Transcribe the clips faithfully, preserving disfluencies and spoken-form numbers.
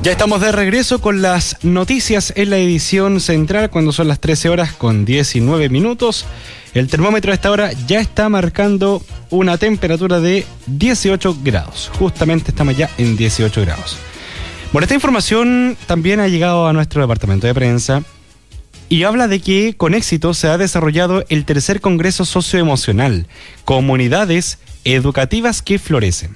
Ya estamos de regreso con las noticias en la edición central cuando son las trece horas con diecinueve minutos. El termómetro a esta hora ya está marcando una temperatura de dieciocho grados. Justamente estamos ya en dieciocho grados. Bueno, esta información también ha llegado a nuestro departamento de prensa y habla de que con éxito se ha desarrollado el tercer Congreso Socioemocional, Comunidades Educativas que Florecen.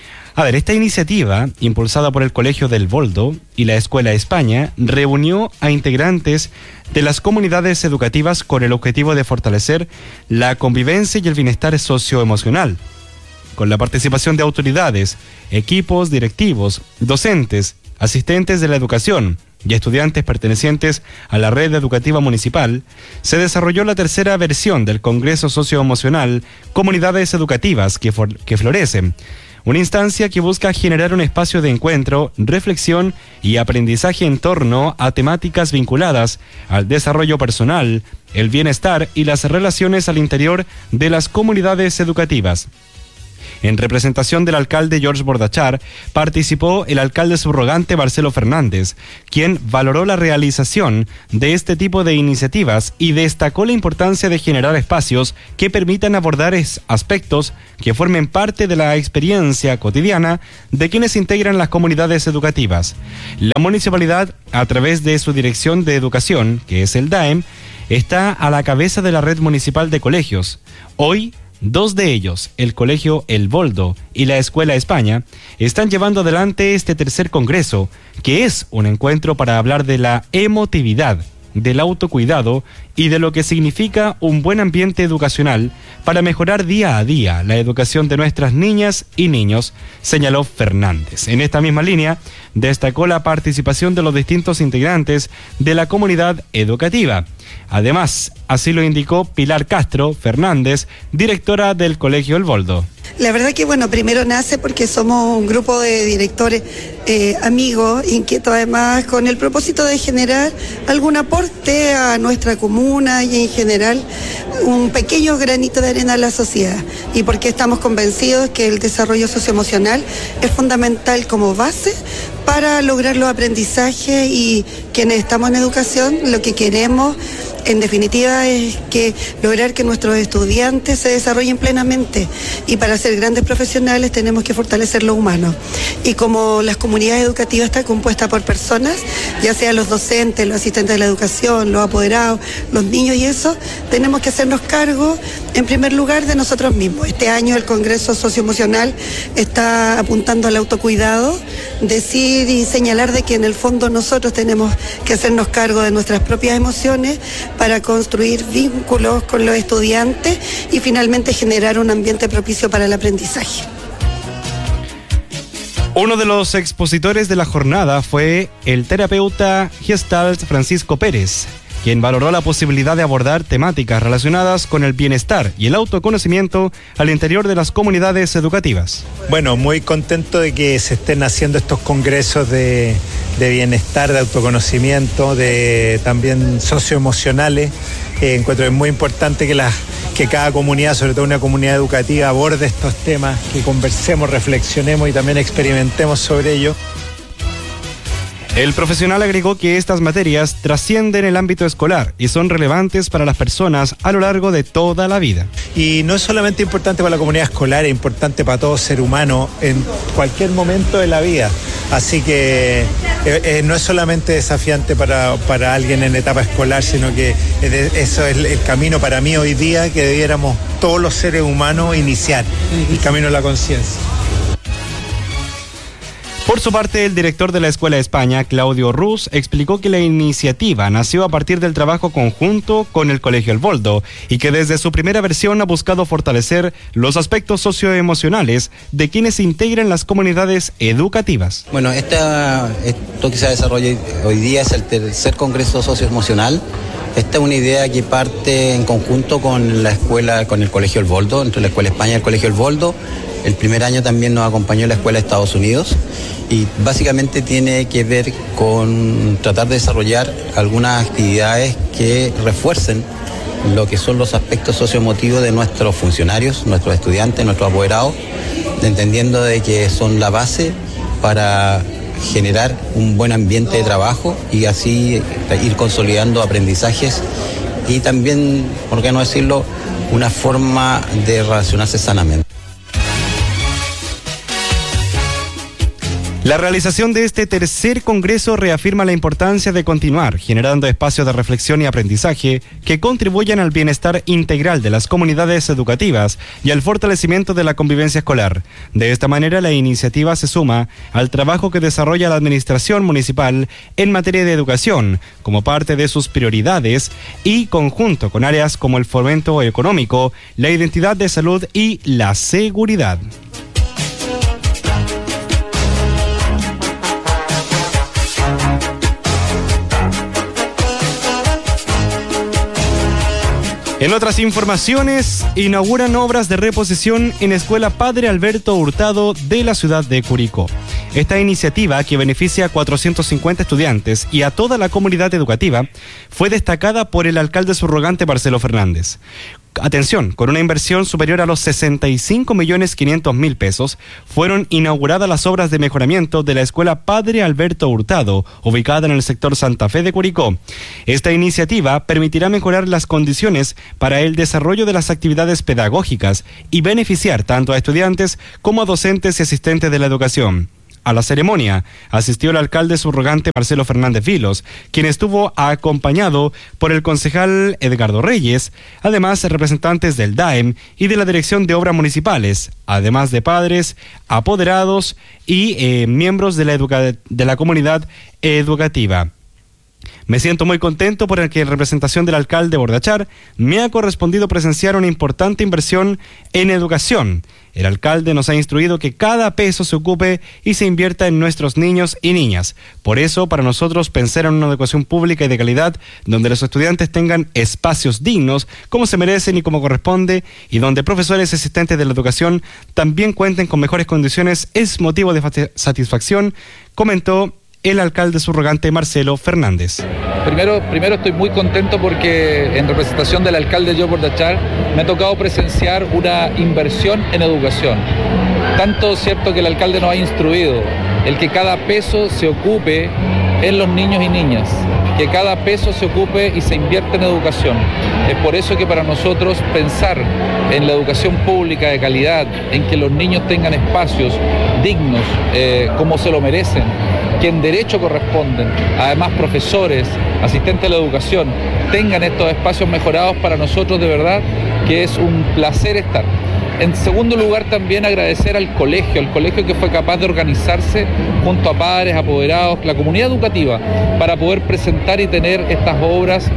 A ver, esta iniciativa, impulsada por el Colegio del Boldo y la Escuela España, reunió a integrantes de las comunidades educativas con el objetivo de fortalecer la convivencia y el bienestar socioemocional, con la participación de autoridades, equipos directivos, docentes, asistentes de la educación y estudiantes pertenecientes a la red educativa municipal. Se desarrolló la tercera versión del Congreso Socioemocional Comunidades Educativas que, for- que Florecen, una instancia que busca generar un espacio de encuentro, reflexión y aprendizaje en torno a temáticas vinculadas al desarrollo personal, el bienestar y las relaciones al interior de las comunidades educativas. En representación del alcalde George Bordachar, participó el alcalde subrogante Marcelo Fernández, quien valoró la realización de este tipo de iniciativas y destacó la importancia de generar espacios que permitan abordar aspectos que formen parte de la experiencia cotidiana de quienes integran las comunidades educativas. La municipalidad, a través de su Dirección de Educación, que es el D A E M, está a la cabeza de la red municipal de colegios. Hoy, dos de ellos, el Colegio El Boldo y la Escuela España, están llevando adelante este tercer congreso, que es un encuentro para hablar de la emotividad, del autocuidado y de lo que significa un buen ambiente educacional para mejorar día a día la educación de nuestras niñas y niños, señaló Fernández. En esta misma línea, destacó la participación de los distintos integrantes de la comunidad educativa. Además, así lo indicó Pilar Castro Fernández, directora del Colegio El Boldo. La verdad que, bueno, primero nace porque somos un grupo de directores eh, amigos, inquietos además, con el propósito de generar algún aporte a nuestra comuna y en general un pequeño granito de arena a la sociedad. Y porque estamos convencidos que el desarrollo socioemocional es fundamental como base para lograr los aprendizajes, y quienes estamos en educación lo que queremos en definitiva es que lograr que nuestros estudiantes se desarrollen plenamente, y para ser grandes profesionales tenemos que fortalecer lo humano. Y como las comunidades educativas están compuestas por personas, ya sean los docentes, los asistentes de la educación, los apoderados, los niños y eso, tenemos que hacernos cargo en primer lugar de nosotros mismos. Este año el Congreso Socioemocional está apuntando al autocuidado, decir y señalar de que en el fondo nosotros tenemos que hacernos cargo de nuestras propias emociones para construir vínculos con los estudiantes y finalmente generar un ambiente propicio para el aprendizaje. Uno de los expositores de la jornada fue el terapeuta Gestalt Francisco Pérez, quien valoró la posibilidad de abordar temáticas relacionadas con el bienestar y el autoconocimiento al interior de las comunidades educativas. Bueno, muy contento de que se estén haciendo estos congresos de, de bienestar, de autoconocimiento, de también socioemocionales. Eh, encuentro que es muy importante que, la, que cada comunidad, sobre todo una comunidad educativa, aborde estos temas, que conversemos, reflexionemos y también experimentemos sobre ello. El profesional agregó que estas materias trascienden el ámbito escolar y son relevantes para las personas a lo largo de toda la vida. Y no es solamente importante para la comunidad escolar, es importante para todo ser humano en cualquier momento de la vida. Así que eh, eh, no es solamente desafiante para, para alguien en etapa escolar, sino que eh, eso es el camino para mí hoy día, que debiéramos todos los seres humanos iniciar el camino de la conciencia. Por su parte, el director de la Escuela España, Claudio Ruz, explicó que la iniciativa nació a partir del trabajo conjunto con el Colegio El Boldo y que desde su primera versión ha buscado fortalecer los aspectos socioemocionales de quienes integran las comunidades educativas. Bueno, esta, esto que se desarrolla hoy día es el tercer Congreso Socioemocional. Esta es una idea que parte en conjunto con la escuela, con el Colegio El Boldo, entre la Escuela España y el Colegio El Boldo. El primer año también nos acompañó la Escuela de Estados Unidos y básicamente tiene que ver con tratar de desarrollar algunas actividades que refuercen lo que son los aspectos socioemotivos de nuestros funcionarios, nuestros estudiantes, nuestros apoderados, entendiendo de que son la base para generar un buen ambiente de trabajo y así ir consolidando aprendizajes y también, por qué no decirlo, una forma de relacionarse sanamente. La realización de este tercer congreso reafirma la importancia de continuar generando espacios de reflexión y aprendizaje que contribuyan al bienestar integral de las comunidades educativas y al fortalecimiento de la convivencia escolar. De esta manera, la iniciativa se suma al trabajo que desarrolla la administración municipal en materia de educación, como parte de sus prioridades y conjunto con áreas como el fomento económico, la identidad de salud y la seguridad. En otras informaciones, inauguran obras de reposición en Escuela Padre Alberto Hurtado de la ciudad de Curicó. Esta iniciativa, que beneficia a cuatrocientos cincuenta estudiantes y a toda la comunidad educativa, fue destacada por el alcalde subrogante Marcelo Fernández. Atención, con una inversión superior a los sesenta y cinco millones quinientos mil pesos, fueron inauguradas las obras de mejoramiento de la Escuela Padre Alberto Hurtado, ubicada en el sector Santa Fe de Curicó. Esta iniciativa permitirá mejorar las condiciones para el desarrollo de las actividades pedagógicas y beneficiar tanto a estudiantes como a docentes y asistentes de la educación. A la ceremonia asistió el alcalde subrogante Marcelo Fernández Vilos, quien estuvo acompañado por el concejal Edgardo Reyes, además representantes del D A E M y de la Dirección de Obras Municipales, además de padres, apoderados y eh, miembros de la, educa- de la comunidad educativa. Me siento muy contento porque en representación del alcalde Bordachar me ha correspondido presenciar una importante inversión en educación. El alcalde nos ha instruido que cada peso se ocupe y se invierta en nuestros niños y niñas. Por eso, para nosotros, pensar en una educación pública y de calidad, donde los estudiantes tengan espacios dignos, como se merecen y como corresponde, y donde profesores y asistentes de la educación también cuenten con mejores condiciones, es motivo de satisfacción, comentó el alcalde subrogante Marcelo Fernández. Primero, primero estoy muy contento porque en representación del alcalde Joe Bordachar me ha tocado presenciar una inversión en educación. Tanto cierto que el alcalde nos ha instruido el que cada peso se ocupe en los niños y niñas, que cada peso se ocupe y se invierte en educación. Es por eso que para nosotros pensar en la educación pública de calidad, en que los niños tengan espacios dignos, eh, como se lo merecen, que en derecho corresponden, además profesores, asistentes de la educación, tengan estos espacios mejorados, para nosotros de verdad que es un placer estar. En segundo lugar, también agradecer al colegio, al colegio que fue capaz de organizarse junto a padres, apoderados, la comunidad educativa, para poder presentar y tener estas obras.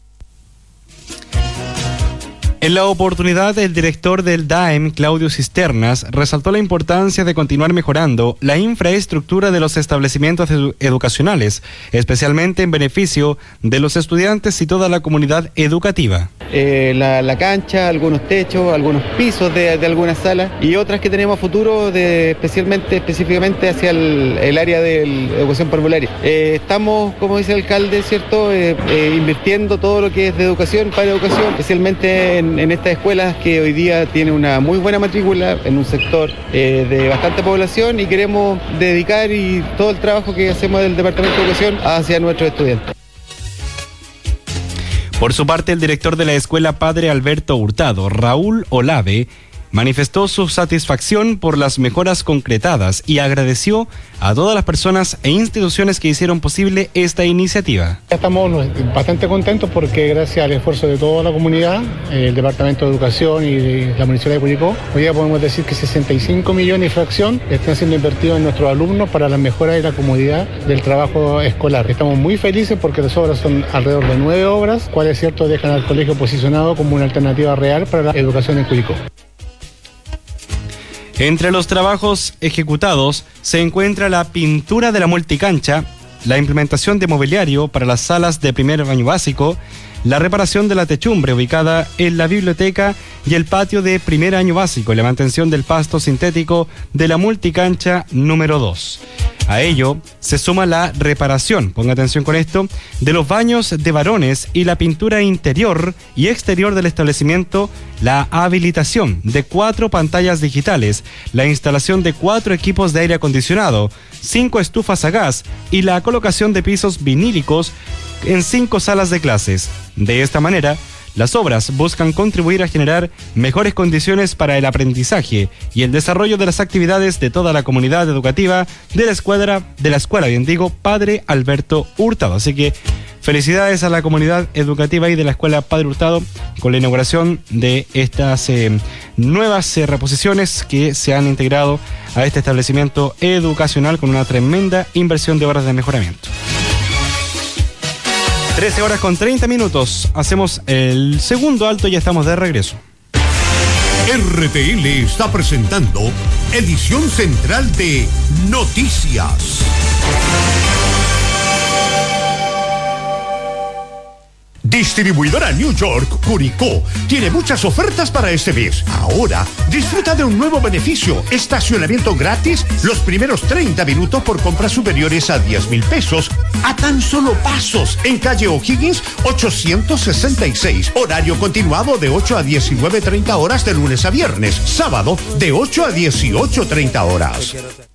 En la oportunidad, el director del D A E M, Claudio Cisternas, resaltó la importancia de continuar mejorando la infraestructura de los establecimientos edu- educacionales, especialmente en beneficio de los estudiantes y toda la comunidad educativa. Eh, la, la cancha, algunos techos, algunos pisos de, de algunas salas y otras que tenemos a futuro, de, especialmente, específicamente hacia el, el área de la educación parvularia. Eh, estamos, como dice el alcalde, ¿cierto?, eh, eh, invirtiendo todo lo que es de educación para educación, especialmente en en estas escuelas que hoy día tiene una muy buena matrícula en un sector eh, de bastante población, y queremos dedicar y todo el trabajo que hacemos del Departamento de Educación hacia nuestros estudiantes. Por su parte, el director de la Escuela Padre Alberto Hurtado, Raúl Olave, manifestó su satisfacción por las mejoras concretadas y agradeció a todas las personas e instituciones que hicieron posible esta iniciativa. Estamos bastante contentos porque gracias al esfuerzo de toda la comunidad, el Departamento de Educación y la Municipalidad de Curicó, hoy día podemos decir que sesenta y cinco millones y fracción están siendo invertidos en nuestros alumnos para la mejora y la comodidad del trabajo escolar. Estamos muy felices porque las obras son alrededor de nueve obras, cuales, cierto, dejan al colegio posicionado como una alternativa real para la educación en Curicó. Entre los trabajos ejecutados se encuentra la pintura de la multicancha, la implementación de mobiliario para las salas de primer año básico, la reparación de la techumbre ubicada en la biblioteca y el patio de primer año básico y la mantención del pasto sintético de la multicancha número dos. A ello se suma la reparación, ponga atención con esto, de los baños de varones y la pintura interior y exterior del establecimiento, la habilitación de cuatro pantallas digitales, la instalación de cuatro equipos de aire acondicionado, cinco estufas a gas y la colocación de pisos vinílicos en cinco salas de clases. De esta manera, las obras buscan contribuir a generar mejores condiciones para el aprendizaje y el desarrollo de las actividades de toda la comunidad educativa de la escuela, de la escuela, bien digo, Padre Alberto Hurtado. Así que felicidades a la comunidad educativa y de la escuela Padre Hurtado con la inauguración de estas eh, nuevas eh, reposiciones que se han integrado a este establecimiento educacional con una tremenda inversión de horas de mejoramiento. trece horas con treinta minutos. Hacemos el segundo alto y ya estamos de regreso. R T L está presentando edición central de Noticias. Distribuidora New York, Curicó, tiene muchas ofertas para este mes. Ahora, disfruta de un nuevo beneficio, estacionamiento gratis los primeros treinta minutos por compras superiores a diez mil pesos, a tan solo pasos, en calle O'Higgins ochocientos sesenta y seis. Horario continuado de ocho a diecinueve treinta horas de lunes a viernes, sábado de ocho a dieciocho treinta horas.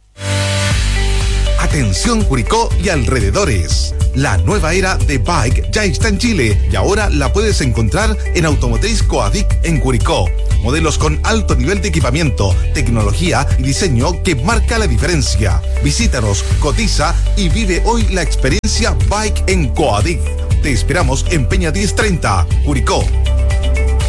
Atención Curicó y alrededores. La nueva era de Bike ya está en Chile y ahora la puedes encontrar en Automotriz Coadic en Curicó. Modelos con alto nivel de equipamiento, tecnología y diseño que marca la diferencia. Visítanos, cotiza y vive hoy la experiencia Bike en Coadic. Te esperamos en Peña diez treinta, Curicó.